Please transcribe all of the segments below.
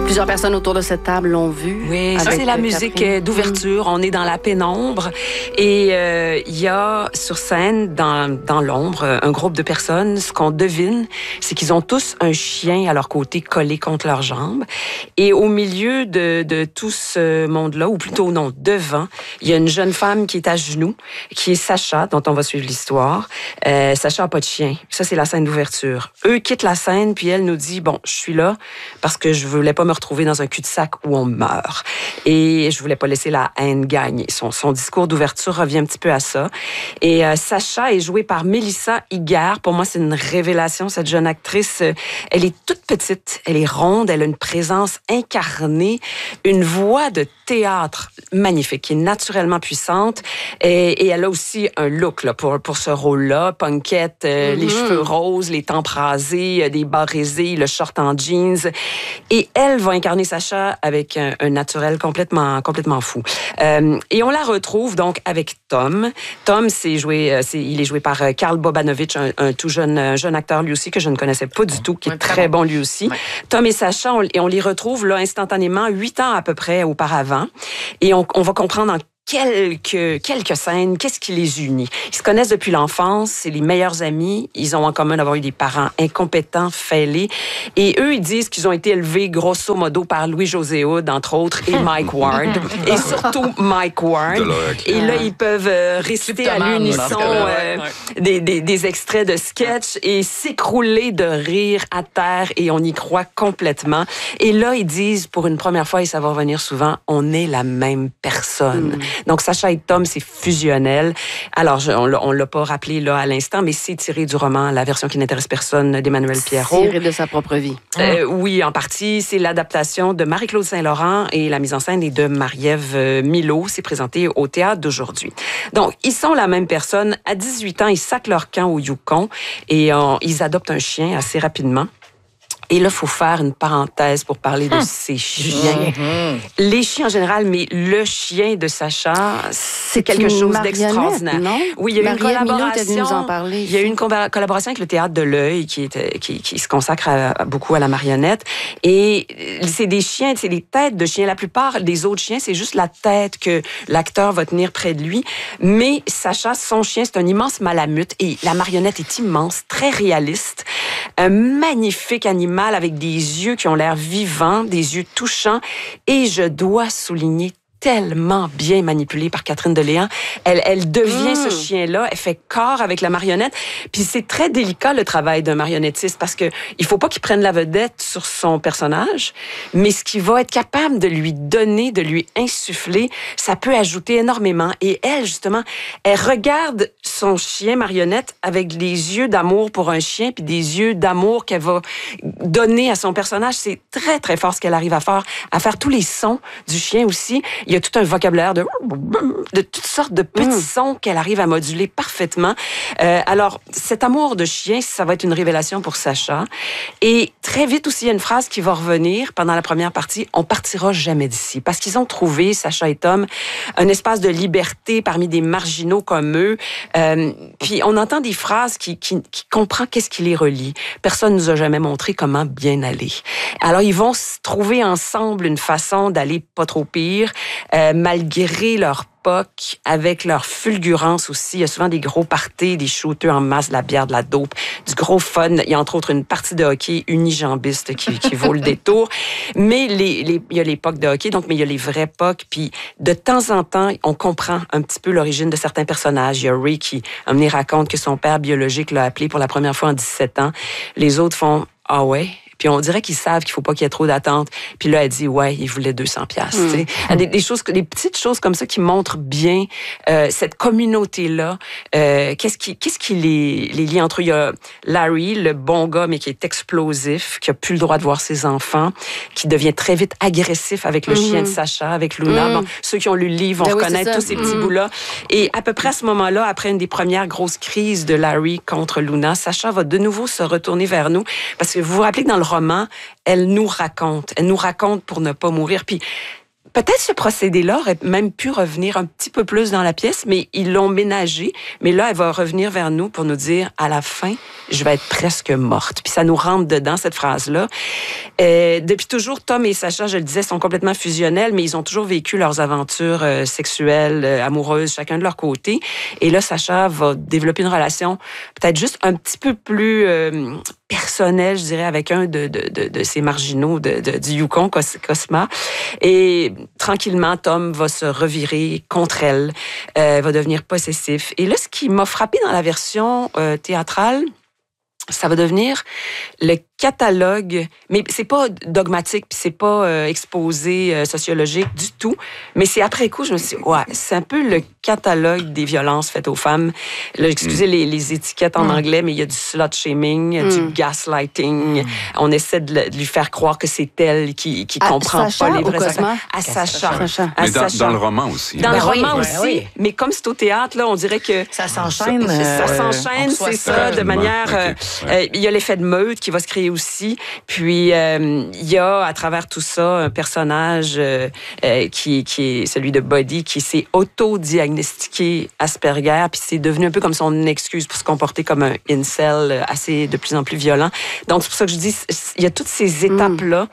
Plusieurs personnes autour de cette table l'ont vu. Oui, ça, c'est la musique d'ouverture. On est dans la pénombre et il y a sur scène, dans l'ombre, un groupe de personnes. Ce qu'on devine, c'est qu'ils ont tous un chien à leur côté collé contre leurs jambes. Et au milieu de tout ce monde-là, ou plutôt non, devant, il y a une jeune femme qui est à genoux, qui est Sacha, dont on va suivre l'histoire. Sacha n'a pas de chien. Ça, c'est la scène d'ouverture. Eux quittent la scène, puis elle nous dit, bon, je suis là parce que je voulais pas me retrouver dans un cul-de-sac où on meurt. Et je voulais pas laisser la haine gagner. Son discours d'ouverture revient un petit peu à ça. Et Sacha est jouée par Mélissa Higuère. Pour moi, c'est une révélation, cette jeune actrice. Elle est toute petite, elle est ronde, elle a une présence incarnée, une voix de théâtre magnifique, qui est naturellement puissante. Et elle a aussi un look là, pour ce rôle-là. Punkette, les cheveux roses, les tempes rasées, des bas rasés, le short en jeans. Et elle va incarner Sacha avec un naturel complètement fou. Et on la retrouve donc avec Tom. Tom, il est joué par Karl Bobanovich, un tout jeune acteur lui aussi que je ne connaissais pas du tout, qui est très bon lui aussi. Ouais. Tom et Sacha, on les retrouve là instantanément 8 ans à peu près auparavant. Et on va comprendre en quelques scènes, qu'est-ce qui les unit? Ils se connaissent depuis l'enfance, c'est les meilleurs amis, ils ont en commun d'avoir eu des parents incompétents, fêlés, et eux, ils disent qu'ils ont été élevés grosso modo par Louis-José Hood, entre autres, et Mike Ward, et surtout Mike Ward. Et là, ils peuvent réciter à l'unisson des extraits de sketch et s'écrouler de rire à terre, et on y croit complètement. Et là, ils disent, pour une première fois, et ça va revenir souvent, on est la même personne. Donc, Sacha et Tom, c'est fusionnel. Alors, on l'a pas rappelé là à l'instant, mais c'est tiré du roman La version qui n'intéresse personne d'Emmanuel Pierrot. Tiré de sa propre vie. Oui, en partie. C'est l'adaptation de Marie-Claude Saint-Laurent et la mise en scène est de Marie-Ève Milo. C'est présenté au théâtre d'aujourd'hui. Donc, ils sont la même personne. À 18 ans, ils sacent leur camp au Yukon et ils adoptent un chien assez rapidement. Et là, il faut faire une parenthèse pour parler de ces chiens. Les chiens en général, mais le chien de Sacha, c'est quelque chose d'extraordinaire. Non? Oui, il y a eu une collaboration. Nous en parler. Il y a eu une collaboration avec le Théâtre de l'Œil qui se consacre beaucoup à la marionnette. Et c'est des chiens, c'est des têtes de chiens. La plupart des autres chiens, c'est juste la tête que l'acteur va tenir près de lui. Mais Sacha, son chien, c'est un immense malamute et la marionnette est immense, très réaliste. Un magnifique animal avec des yeux qui ont l'air vivants, des yeux touchants. Et je dois souligner tellement bien manipulée par Catherine Deléan. Elle devient ce chien-là, elle fait corps avec la marionnette. Puis c'est très délicat le travail d'un marionnettiste parce que il faut pas qu'il prenne la vedette sur son personnage, mais ce qu'il va être capable de lui donner, de lui insuffler, ça peut ajouter énormément. Et elle, justement, elle regarde son chien marionnette avec des yeux d'amour pour un chien puis des yeux d'amour qu'elle va donner à son personnage. C'est très, très fort ce qu'elle arrive à faire tous les sons du chien aussi. Il y a tout un vocabulaire de toutes sortes de petits sons qu'elle arrive à moduler parfaitement. Alors, cet amour de chien, ça va être une révélation pour Sacha. Et très vite aussi, il y a une phrase qui va revenir pendant la première partie. On partira jamais d'ici. Parce qu'ils ont trouvé, Sacha et Tom, un espace de liberté parmi des marginaux comme eux. Puis on entend des phrases qui comprend qu'est-ce qui les relie. Personne nous a jamais montré comment bien aller. Alors, ils vont trouver ensemble une façon d'aller pas trop pire, malgré leur POC, avec leur fulgurance aussi. Il y a souvent des gros parties, des shooters en masse, de la bière, de la dope, du gros fun. Il y a entre autres une partie de hockey unijambiste qui vaut le détour. Mais il y a les POC de hockey, mais il y a les vrais POC. Puis de temps en temps, on comprend un petit peu l'origine de certains personnages. Il y a Ray qui raconte que son père biologique l'a appelé pour la première fois en 17 ans. Les autres font « Ah ouais ». Puis on dirait qu'ils savent qu'il faut pas qu'il y ait trop d'attente. Puis là, elle dit, ouais, il voulait 200$. Des petites choses comme ça qui montrent bien cette communauté-là. Qu'est-ce qui les lie entre eux? Il y a Larry, le bon gars, mais qui est explosif, qui a plus le droit de voir ses enfants, qui devient très vite agressif avec le chien de Sacha, avec Luna. Bon, ceux qui ont lu le livre vont reconnaître tous ces petits bouts-là. Et à peu près à ce moment-là, après une des premières grosses crises de Larry contre Luna, Sacha va de nouveau se retourner vers nous. Parce que vous vous rappelez que dans le roman, elle nous raconte pour ne pas mourir. Puis peut-être ce procédé-là aurait même pu revenir un petit peu plus dans la pièce, mais ils l'ont ménagé. Mais là, elle va revenir vers nous pour nous dire, à la fin, je vais être presque morte. Puis ça nous rentre dedans, cette phrase-là. Depuis toujours, Tom et Sacha, je le disais, sont complètement fusionnels, mais ils ont toujours vécu leurs aventures sexuelles, amoureuses, chacun de leur côté. Et là, Sacha va développer une relation peut-être juste un petit peu plus personnelle, je dirais, avec un de ces marginaux du Yukon, Cosma. Et tranquillement, Tom va se revirer contre elle, va devenir possessif. Et là, ce qui m'a frappé dans la version théâtrale, ça va devenir le catalogue, mais c'est pas dogmatique, puis c'est pas exposé sociologique du tout, mais c'est après coup, je me suis dit, ouais, c'est un peu le catalogue des violences faites aux femmes. Là, excusez les étiquettes en anglais, mais il y a du slut-shaming, du gaslighting. On essaie de lui faire croire que c'est elle qui comprend Sacha pas les ou vrais Cosma? À Sacha. Mais dans le roman aussi. Dans le roman aussi, oui. mais comme c'est au théâtre, là, on dirait que Ça s'enchaîne. ça s'enchaîne, c'est ça, de manière... Il y a l'effet de meute qui va se créer aussi. Puis, il y a, à travers tout ça, un personnage qui est celui de Buddy, qui s'est auto-diagnostiqué Asperger, puis c'est devenu un peu comme son excuse pour se comporter comme un incel assez de plus en plus violent. Donc, c'est pour ça que je dis, il y a toutes ces étapes-là.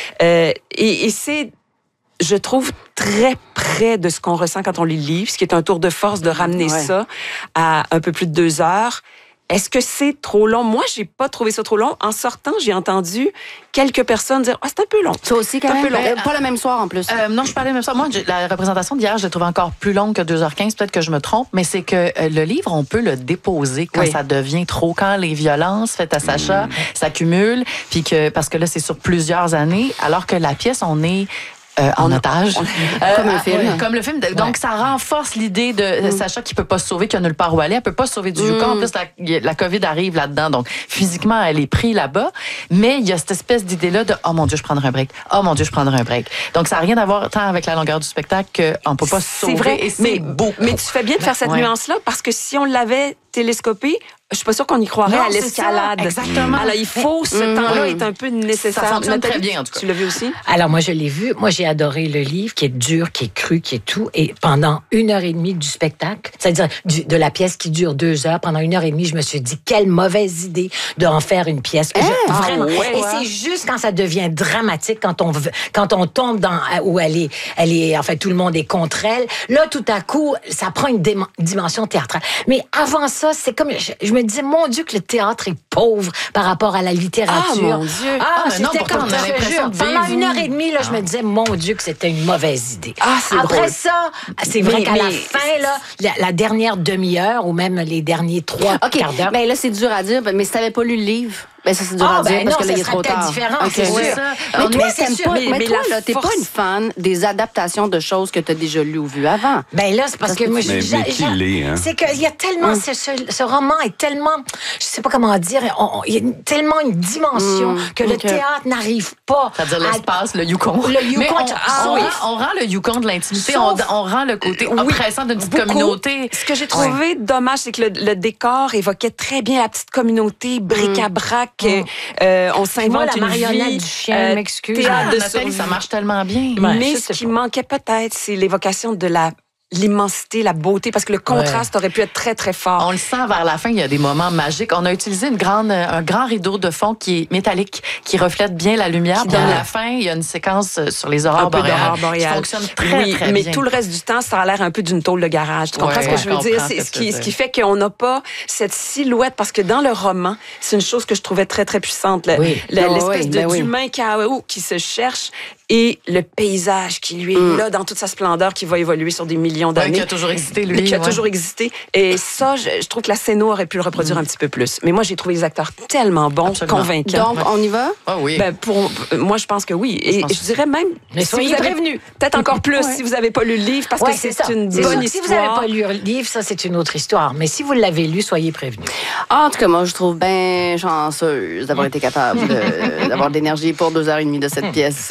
Et c'est... Je trouve très près de ce qu'on ressent quand on lit le livre, ce qui est un tour de force de ramener ça à un peu plus de 2 heures. Est-ce que c'est trop long? Moi, j'ai pas trouvé ça trop long. En sortant, j'ai entendu quelques personnes dire « Ah, c'est un peu long. » Toi aussi, quand même? Pas le même soir, en plus. Non, je parlais même ça. Moi, la représentation d'hier, je l'ai trouvée encore plus longue que 2h15. Peut-être que je me trompe, mais c'est que le livre, on peut le déposer quand ça devient trop, quand les violences faites à Sacha s'accumulent, puis parce que là, c'est sur plusieurs années, alors que la pièce, on est... en otage. Comme un film. Comme le film. Donc, ça renforce l'idée de Sacha qui peut pas se sauver, qui a nulle part où aller. Elle peut pas se sauver du Yukon. En plus, la COVID arrive là-dedans. Donc, physiquement, elle est prise là-bas. Mais il y a cette espèce d'idée-là de « Oh mon Dieu, je prendrai un break. Oh mon Dieu, je prendrai un break. » Donc, ça n'a rien à voir tant avec la longueur du spectacle qu'on peut pas se sauver. C'est vrai, et c'est beau. Mais tu fais bien de faire cette nuance-là, parce que si on l'avait télescopé, je suis pas sûre qu'on y croirait à l'escalade. Exactement. Alors, il faut, ce temps-là est un peu nécessaire. Ça fonctionne Nathalie, très bien, en tout cas. Tu l'as vu aussi? Alors, moi, je l'ai vu. Moi, j'ai adoré le livre, qui est dur, qui est cru, qui est tout. Et pendant 1h30 du spectacle, c'est-à-dire de la pièce qui dure 2 heures, pendant 1h30, je me suis dit, quelle mauvaise idée de en faire une pièce. Vraiment. Et c'est juste quand ça devient dramatique, quand on tombe dans, où elle est, en fait, tout le monde est contre elle. Là, tout à coup, ça prend une dimension théâtrale. Mais avant ça, c'est comme, je me disais, mon Dieu, que le théâtre est pauvre par rapport à la littérature. Ah, mon Dieu. mais non, C'était pourtant, comme on a ça, l'impression de pendant vivre. 1h30, là, je me disais, mon Dieu, que c'était une mauvaise idée. Ah, c'est Après drôle. ça, c'est vrai qu'à la fin, là, la dernière demi-heure ou même les derniers 3 quarts d'heure. Ben là, c'est dur à dire, mais si t'avais pas lu le livre, ben ça, c'est dur à dire parce que là, il est trop tard. différent, Ok. c'est sûr. Mais toi, c'est t'aimes sûr. pas, mais toi, la là, t'es pas force- une fan des adaptations de choses que t'as déjà lues ou vues avant. Ben là, c'est parce que moi, Mais qui l'est, hein? c'est qu'il y a tellement, ce roman est tellement, je sais pas comment dire, il y a tellement une dimension que le théâtre n'arrive pas. C'est-à-dire l'espace, le Yukon. Le Yukon, Mais on rend le Yukon de l'intimité, on rend le côté oppressant d'une petite Beaucoup. communauté. Ce que j'ai trouvé dommage, c'est que le décor évoquait très bien la petite communauté, bric-à-brac. On Moi, s'invente la une marionnette vie. du chien, m'excuse. Théâtre de Nathalie, survie. ça marche tellement bien. Mais ce qui manquait peut-être, c'est l'évocation de l'immensité, la beauté, parce que le contraste aurait pu être très, très fort. On le sent vers la fin, il y a des moments magiques. On a utilisé un grand rideau de fond qui est métallique, qui reflète bien la lumière. Puis à la fin, il y a une séquence sur les aurores Un peu boréales d'aurore qui boréale. fonctionne très, très mais bien. tout le reste du temps, ça a l'air un peu d'une tôle de garage. Tu comprends Ouais, ce que je veux je dire? comprends C'est ce que tu veux ce qui fait qu'on n'a pas cette silhouette, parce que dans le roman, c'est une chose que je trouvais très, très puissante. L'espèce d'humain chaos qui se cherche et le paysage qui, lui, est là dans toute sa splendeur, qui va évoluer sur des millions d'années. Qui a toujours existé, lui. Qui a toujours existé. Et ça, je trouve que la scéno aurait pu le reproduire un petit peu plus. Mais moi, j'ai trouvé les acteurs tellement bons, Absolument. convaincants. Donc, on y va? Ah oui. Ben, moi, je pense que oui. Et je dirais même, Mais si vous soyez avez prévenus. peut-être encore plus si vous n'avez pas lu le livre, parce que C'est c'est ça. une C'est bonne sûr. histoire. Si vous n'avez pas lu le livre, ça, c'est une autre histoire. Mais si vous l'avez lu, soyez prévenus. En tout cas, moi, je trouve bien chanceuse d'avoir été capable d'avoir de l'énergie pour 2h30 de cette pièce. La version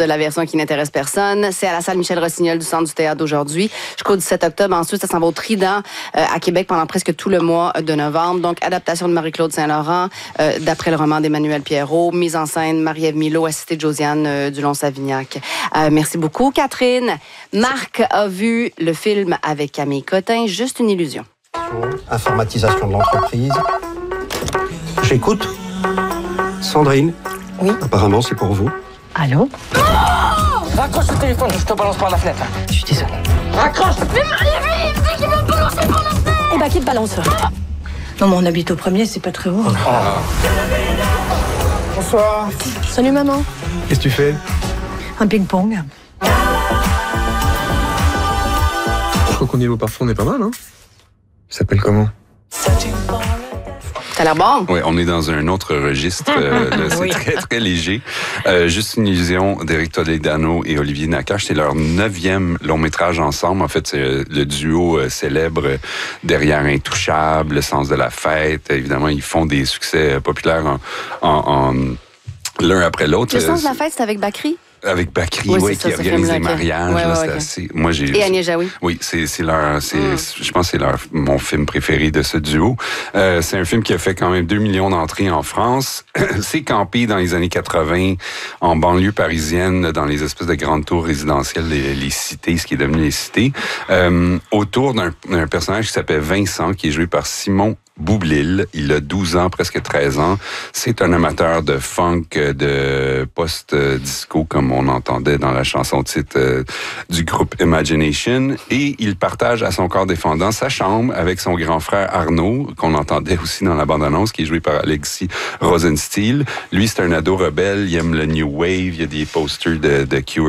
production qui n'intéresse personne. C'est à la salle Michel Rossignol du Centre du Théâtre d'aujourd'hui jusqu'au 17 octobre. Ensuite, ça s'en va au Trident à Québec pendant presque tout le mois de novembre. Donc, adaptation de Marie-Claude Saint-Laurent d'après le roman d'Emmanuel Pierrot. Mise en scène Marie-Ève Milot, assistée de Josiane Dulon-Savignac. Merci beaucoup, Catherine. Marc a vu le film avec Camille Cotin, Juste une illusion. Informatisation de l'entreprise. J'écoute. Sandrine. Oui. Apparemment, c'est pour vous. Allô? Oh, raccroche le téléphone, je te balance par la fenêtre. Je suis désolée. Raccroche! Mais il dit qu'il va me balancer par la fenêtre! Eh ben, qui te balance? Non, mais on habite au premier, c'est pas très haut. Bonsoir. Salut, maman. Qu'est-ce que tu fais? Un ping-pong. Je crois qu'au niveau parfum, on est pas mal, hein? Ça s'appelle comment? Ça a l'air bon. Oui, on est dans un autre registre. C'est très, très léger. Juste une illusion d'Éric Toledano et Olivier Nakache. C'est leur 9e long-métrage ensemble. En fait, c'est le duo célèbre derrière Intouchable, Le sens de la fête. Évidemment, ils font des succès populaires en l'un après l'autre. Le sens de la fête, c'est avec Bakri? Avec Bakri, oui, qui organise des mariages. Ouais, là, okay. assez... Moi, j'ai... Et Agnès Jaoui. Oui, je pense que c'est mon film préféré de ce duo. C'est un film qui a fait quand même 2 millions d'entrées en France. C'est campé dans les années 80, en banlieue parisienne, dans les espèces de grandes tours résidentielles, les cités, ce qui est devenu les cités, autour d'un personnage qui s'appelle Vincent, qui est joué par Simon Boublil. Il a 12 ans, presque 13 ans. C'est un amateur de funk, de post-disco, comme on entendait dans la chanson titre du groupe Imagination. Et il partage à son corps défendant sa chambre avec son grand frère Arnaud, qu'on entendait aussi dans la bande-annonce, qui est joué par Alexis Rosenstiel. Lui, c'est un ado rebelle. Il aime le New Wave. Il y a des posters de Cure